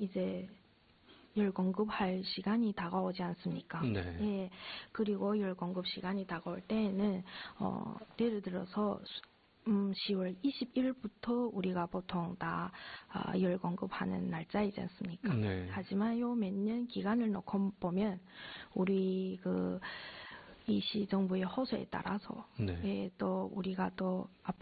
이제 열 공급할 시간이 다가오지 않습니까? 네. 예. 그리고 열 공급 시간이 다가올 때에는 예를 들어서 10월 21일부터 우리가 보통 다 열 공급하는 날짜이지 않습니까? 네. 하지만 요 몇 년 기간을 놓고 보면 우리 이 시정부의 호소에 따라서 네. 예, 또 우리가 또